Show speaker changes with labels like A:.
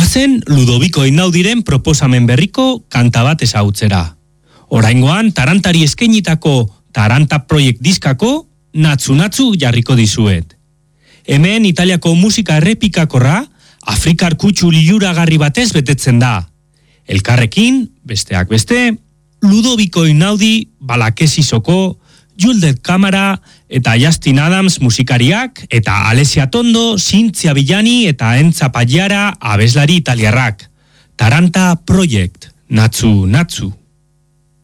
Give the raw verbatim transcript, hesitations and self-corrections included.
A: Goazen Ludoviko Einaudiren proposamen berriko kanta bat ezagutzera. Oraingoan Tarantari eskainitako Taranta Project diskako Natzu Natzu jarriko dizuet. Hemen Italiako musika errepikakorra Afrikar kutsu liluragarri batez betetzen da. Elkarrekin, besteak beste, Ludoviko Einaudi, Balakesisoko, Juldet Kamara eta Justin Adams musikariak eta Alessia Tondo, Cinzia Villani eta Entza Pagliara abeslari italiarrak. Taranta Project, Natzu Natzu.